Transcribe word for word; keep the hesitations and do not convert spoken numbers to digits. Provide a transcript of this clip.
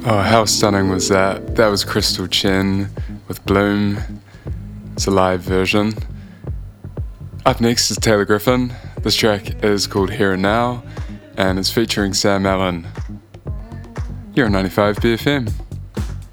Oh, how stunning was that? That was Crystal Chen with Bloom. It's a live version. Up next is Taylor Griffin. This track is called Here and Now, and it's featuring Sam Allen. You're on ninety-five B F M.